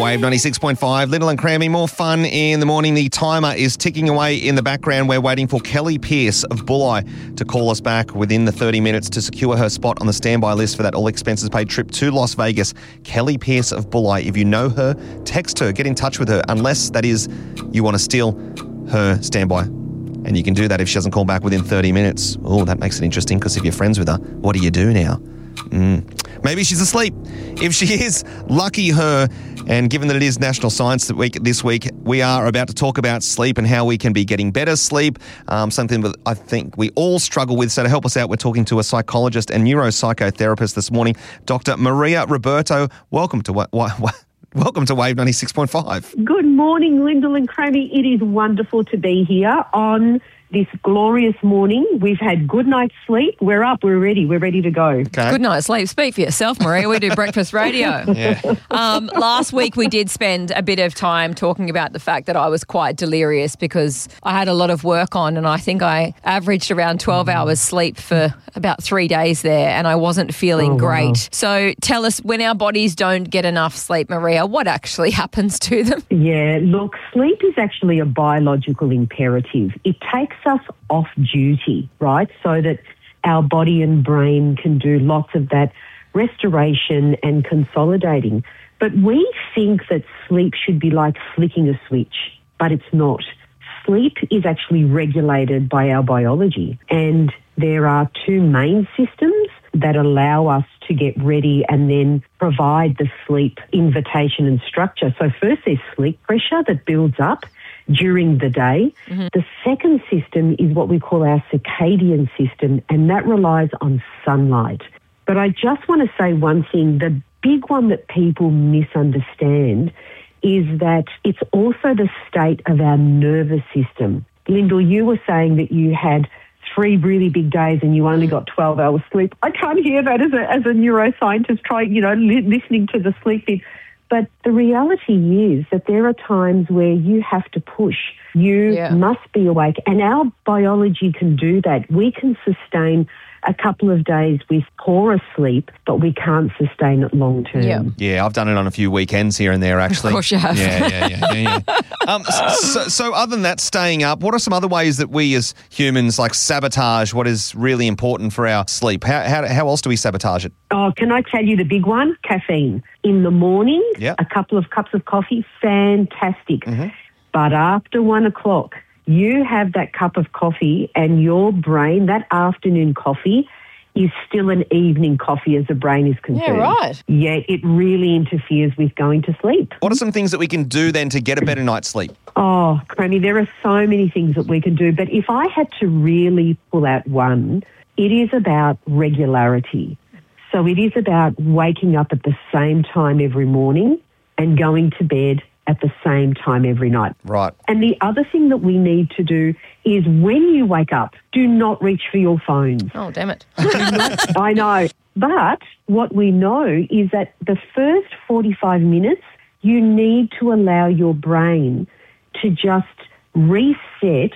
Wave 96.5, Little and Crammy, more fun in the morning. The timer is ticking away in the background. We're waiting for Kelly Pierce of Bulli to call us back within the 30 minutes to secure her spot on the standby list for that all-expenses-paid trip to Las Vegas. Kelly Pierce of Bulli. If you know her, text her, get in touch with her, unless, that is, you want to steal her standby. And you can do that if she doesn't call back within 30 minutes. Oh, that makes it interesting, because if you're friends with her, what do you do now? Maybe she's asleep. If she is, lucky her. And given that it is National Science Week this week, we are about to talk about sleep and how we can be getting better sleep, something that I think we all struggle with. So to help us out, we're talking to a psychologist and neuropsychotherapist this morning, Dr. Maria Roberto. Welcome to Welcome to Wave 96.5. Good morning, Lyndall and Crammy. It is wonderful to be here on this glorious morning. We've had good night's sleep. We're up. We're ready. We're ready to go. Okay. Good night's sleep. Speak for yourself, Maria. We do breakfast radio. Yeah. Last week we did spend a bit of time talking about the fact that I was quite delirious because I had a lot of work on, and I think I averaged around 12 hours sleep for about 3 days there, and I wasn't feeling great. Wow. So tell us, when our bodies don't get enough sleep, Maria, what actually happens to them? Yeah, look, sleep is actually a biological imperative. It takes us off duty, right, so that our body and brain can do lots of that restoration and consolidating. But we think that sleep should be like flicking a switch, but it's not. Sleep is actually regulated by our biology, and there are two main systems that allow us to get ready and then provide the sleep invitation and structure. So first there's sleep pressure that builds up during the day. Mm-hmm. The second system is what we call our circadian system, and that relies on sunlight. But I just want to say one thing. The big one that people misunderstand is that it's also the state of our nervous system. Lyndall, you were saying that you had 3 really big days and you only got 12 hours sleep. I can't hear that as a neuroscientist listening to the sleep bit. But the reality is that there are times where you have to push. You must be awake. And our biology can do that. We can sustain a couple of days with poorer sleep, but we can't sustain it long term. Yeah, I've done it on a few weekends here and there, actually. Of course you have. Yeah. So other than that, staying up, what are some other ways that we as humans sabotage what is really important for our sleep? How else do we sabotage it? Oh, can I tell you the big one? Caffeine. In the morning, a couple of cups of coffee, fantastic. Mm-hmm. But after 1 o'clock, you have that cup of coffee and your brain, that afternoon coffee, is still an evening coffee as the brain is concerned. Yeah, right. Yeah, it really interferes with going to sleep. What are some things that we can do then to get a better night's sleep? Oh, Crammy, there are so many things that we can do. But if I had to really pull out one, it is about regularity. So it is about waking up at the same time every morning and going to bed at the same time every night. Right. And the other thing that we need to do is when you wake up, do not reach for your phones. Oh, damn it. I know. But what we know is that the first 45 minutes, you need to allow your brain to just reset